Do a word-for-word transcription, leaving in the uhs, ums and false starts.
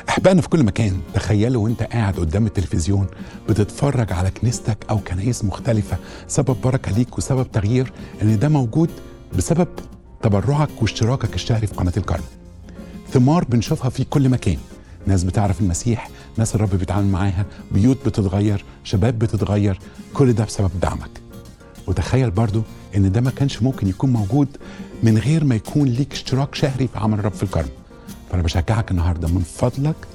أحبائنا في كل مكان، تخيلوا وانت قاعد قدام التلفزيون بتتفرج على كنيستك أو كنايس مختلفة، سبب بركة ليك وسبب تغيير، إن ده موجود بسبب تبرعك واشتراكك الشهري في قناة الكرم. ثمار بنشوفها في كل مكان، ناس بتعرف المسيح، ناس الرب بيتعامل معاها، بيوت بتتغير، شباب بتتغير، كل ده بسبب دعمك. وتخيل برضو إن ده ما كانش ممكن يكون موجود من غير ما يكون ليك اشتراك شهري في عمل الرب في الكرم. فأنا بشجعك النهاردة من فضلك